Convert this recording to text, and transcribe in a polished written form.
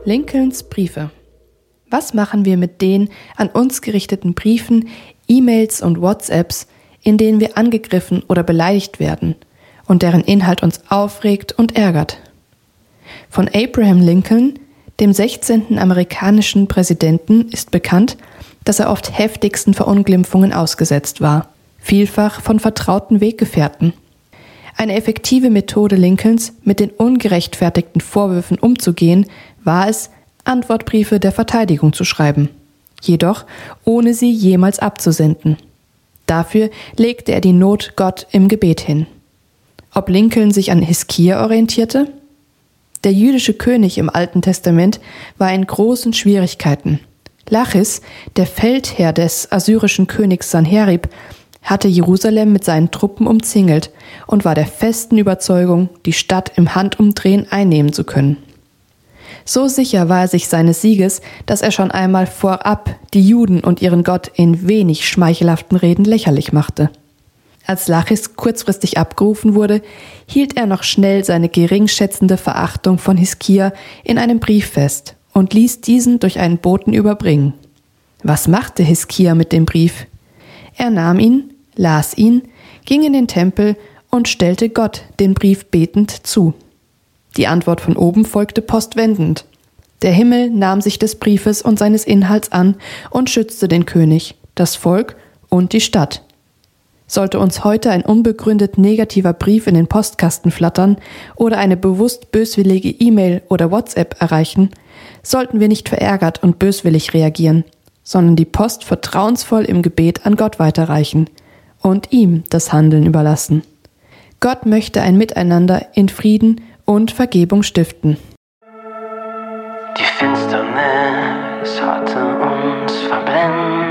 Lincolns Briefe. Was machen wir mit den an uns gerichteten Briefen, E-Mails und WhatsApps, in denen wir angegriffen oder beleidigt werden und deren Inhalt uns aufregt und ärgert? Von Abraham Lincoln, dem 16. amerikanischen Präsidenten, ist bekannt, dass er oft heftigsten Verunglimpfungen ausgesetzt war, vielfach von vertrauten Weggefährten. Eine effektive Methode Lincolns, mit den ungerechtfertigten Vorwürfen umzugehen, war es, Antwortbriefe der Verteidigung zu schreiben, jedoch ohne sie jemals abzusenden. Dafür legte er die Not Gott im Gebet hin. Ob Lincoln sich an Hiskia orientierte? Der jüdische König im Alten Testament war in großen Schwierigkeiten. Lachis, der Feldherr des assyrischen Königs Sanherib, hatte Jerusalem mit seinen Truppen umzingelt und war der festen Überzeugung, die Stadt im Handumdrehen einnehmen zu können. So sicher war er sich seines Sieges, dass er schon einmal vorab die Juden und ihren Gott in wenig schmeichelhaften Reden lächerlich machte. Als Lachis kurzfristig abgerufen wurde, hielt er noch schnell seine geringschätzende Verachtung von Hiskia in einem Brief fest und ließ diesen durch einen Boten überbringen. Was machte Hiskia mit dem Brief? Er nahm ihn, las ihn, ging in den Tempel und stellte Gott den Brief betend zu. Die Antwort von oben folgte postwendend. Der Himmel nahm sich des Briefes und seines Inhalts an und schützte den König, das Volk und die Stadt. Sollte uns heute ein unbegründet negativer Brief in den Postkasten flattern oder eine bewusst böswillige E-Mail oder WhatsApp erreichen, sollten wir nicht verärgert und böswillig reagieren, sondern die Post vertrauensvoll im Gebet an Gott weiterreichen und ihm das Handeln überlassen. Gott möchte ein Miteinander in Frieden und Vergebung stiften. Die Finsternis hatte uns verblendet.